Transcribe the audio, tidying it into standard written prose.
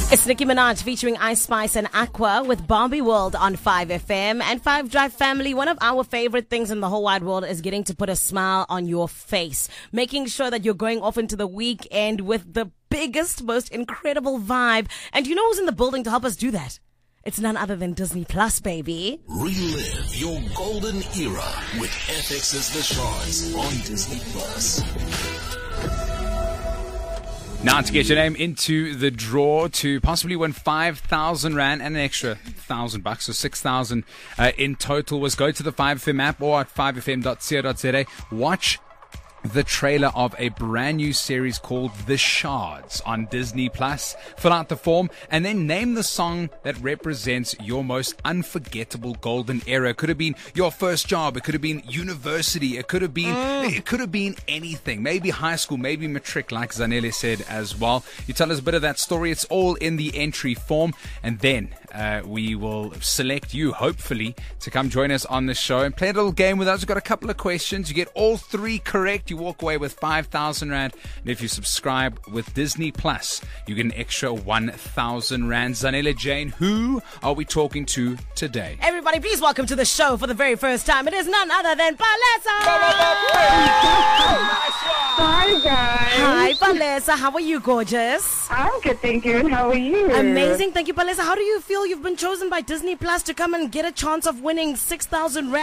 It's Nicki Minaj featuring Ice Spice and Aqua with Barbie World on 5FM. And 5 Drive family, one of our favorite things in the whole wide world is getting to put a smile on your face. Making sure that you're going off into the weekend with the biggest, most incredible vibe. And you know who's in the building to help us do that? It's none other than Disney Plus, baby. Relive your golden era with FX's The Shards on Disney Plus. Now to get your name into the draw to possibly win 5,000 Rand and an extra $1,000, so 6,000 in total, was go to the 5FM app or at 5fm.co.za. Watch the trailer of a brand new series called The Shards on Disney Plus. Fill out the form and then name the song that represents your most unforgettable golden era. It could have been your first job, it could have been university, it could have been anything. Maybe high school, maybe matric, like Zanele said as well. You tell us a bit of that story. It's all in the entry form, and then we will select you, hopefully, to come join us on the show and play a little game with us. We've got a couple of questions. You get all 3 correct, you walk away with 5,000 Rand. And if you subscribe with Disney Plus, you get an extra 1,000 Rand. Zanele Jane, who are we talking to today? Everybody, please welcome to the show for the very first time. It is none other than Palesa. Hi, guys. Hi, Palesa. How are you, gorgeous? I'm good, thank you. And how are you? Amazing. Thank you, Palesa. How do you feel you've been chosen by Disney Plus to come and get a chance of winning 6,000 Rand?